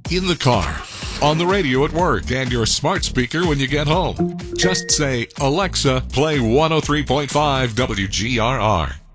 in the car, on the radio at work, and your smart speaker when you get home. Just say, Alexa, play 103.5 WGRR.